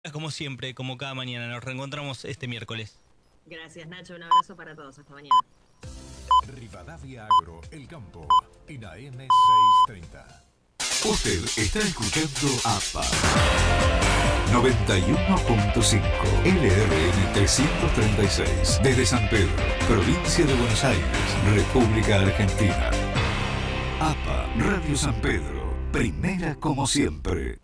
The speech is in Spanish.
Como siempre, como cada mañana, nos reencontramos este miércoles. Gracias, Nacho. Un abrazo para todos. Hasta mañana. Rivadavia Agro, El Campo, en AM 630. Usted está escuchando APA 91.5 LRN 336 desde San Pedro, provincia de Buenos Aires, República Argentina. APA Radio San Pedro, primera como siempre.